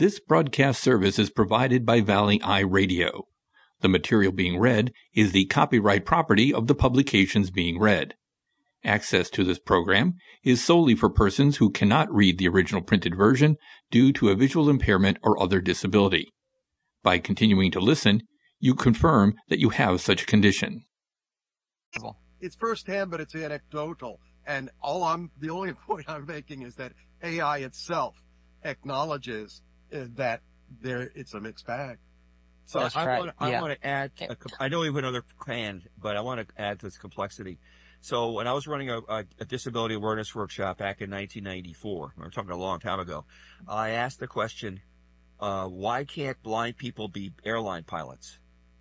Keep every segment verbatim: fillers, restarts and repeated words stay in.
This broadcast service is provided by Valley Eye Radio. The material being read is the copyright property of the publications being read. Access to this program is solely for persons who cannot read the original printed version due to a visual impairment or other disability. By continuing to listen, you confirm that you have such a condition. It's firsthand, but it's anecdotal. And all I'm, the only point I'm making is that A I itself acknowledges uh, that there, it's a mixed bag. So That's I right. want I Yeah. want to add. A, I know we have another hand, but I want to add to this complexity. So when I was running a, a, a disability awareness workshop back in nineteen ninety-four, we're talking a long time ago, I asked the question, uh, why can't blind people be airline pilots?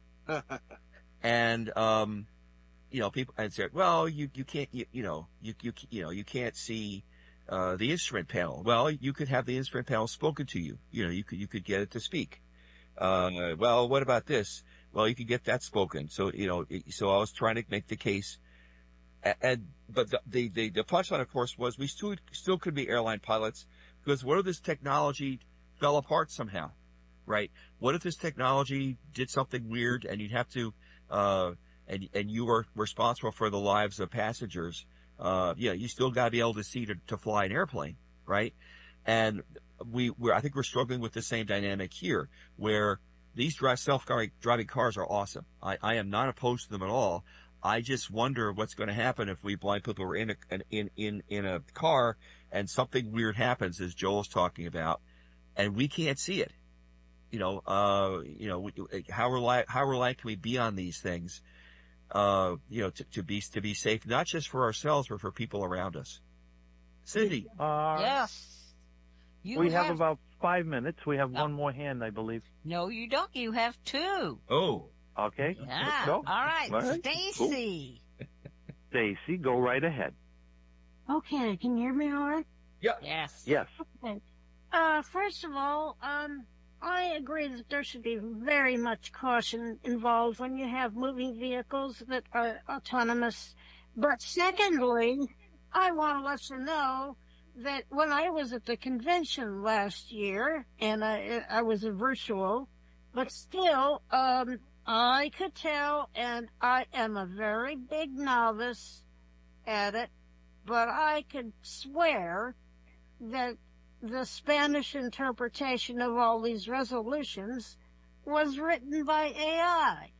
And um, you know, people and said, well, you you can't you, you know you you you know you can't see uh, the instrument panel. Well, you could have the instrument panel spoken to you. You know, you could you could get it to speak. Uh, well, what about this? Well, you could get that spoken. So, you know, so I was trying to make the case. And, but the, the, the, the punchline, of course, was we still, still could be airline pilots because what if this technology fell apart somehow, right? What if this technology did something weird and you'd have to, uh, and, and you were responsible for the lives of passengers? Uh, yeah, you still got to be able to see to, to fly an airplane, right? And we, we're, I think we're struggling with the same dynamic here, where these drive, self-driving cars are awesome. I, I am not opposed to them at all. I just wonder what's going to happen if we blind people are in a, in, in, in a car and something weird happens, as Joel's talking about, and we can't see it. You know, uh, you know, how rely, how reliant can we be on these things, uh, you know, to, to be, to be safe, not just for ourselves, but for people around us. Cindy. Uh, Yes. You we have, have about five minutes. We have oh. one more hand, I believe. No, you don't. You have two. Oh. Okay. Yeah. Let's go. All right. All right. Stacy. Cool. Stacy, go right ahead. Okay. Can you hear me all right? Yeah. Yes. Yes. Okay. Uh, first of all, um, I agree that there should be very much caution involved when you have moving vehicles that are autonomous. But secondly, I want to let you know that when I was at the convention last year, and I, I was a virtual, but still, um, I could tell, and I am a very big novice at it, but I could swear that the Spanish interpretation of all these resolutions was written by A I,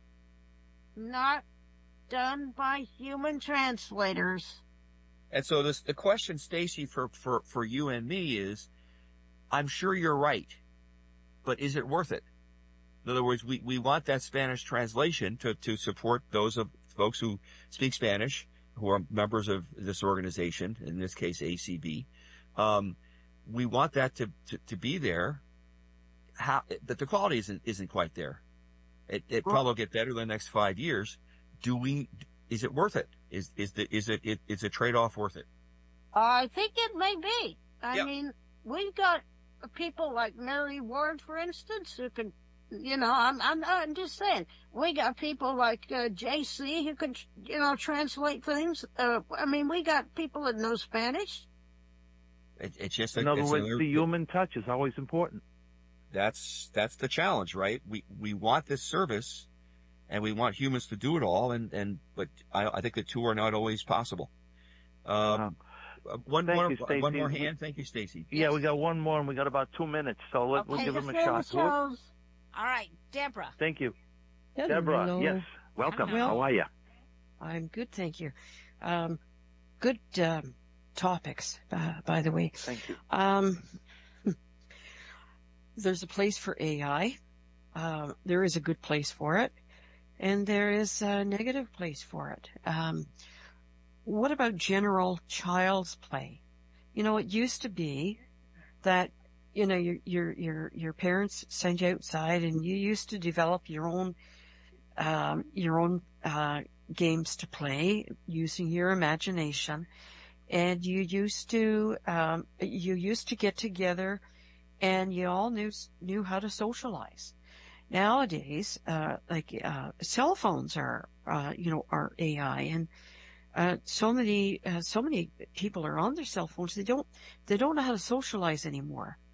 not done by human translators. And so this, the question, Stacy, for, for, for you and me is, I'm sure you're right, but is it worth it? In other words, we, we want that Spanish translation to, to support those of folks who speak Spanish, who are members of this organization, in this case, A C B. Um, we want that to, to, to be there, how, but the quality isn't, isn't quite there. It, it probably will get better in the next five years. Do we, is it worth it? Is, is the, is it, it, is a trade-off worth it? I think it may be. I Yep. mean, we've got people like Mary Ward, for instance, who can, you know, I'm, I'm, I'm just saying, we got people like uh, J C who can, you know, translate things. Uh, I mean, we got people that know Spanish. It, it's just, In a, other it's words, another- the human touch is always important. That's, that's the challenge, right? We, we want this service and we want humans to do it all. And, and, but I, I think the two are not always possible. Um, Uh, one thank more, you, Stacey. one more hand. Thank you, Stacy. Yeah, we got one more, and we got about two minutes, so let, we'll Okay, give The him a film shot. Whoop. shows. All right, Deborah. Thank you. Hello. Deborah, yes, welcome. Well- How are you? I'm good, thank you. Um, good um, topics, uh, by the way. Thank you. Um, there's a place for A I. Uh, there is a good place for it, and there is a negative place for it. Um, what about general child's play? You know, it used to be that, you know, your your your your parents sent you outside, and you used to develop your own um, your own uh, games to play using your imagination, and you used to um, you used to get together, and you all knew knew how to socialize. Nowadays, uh, like uh, cell phones are uh, you know are A I, and uh, so many uh, so many people are on their cell phones. They don't they don't know how to socialize anymore.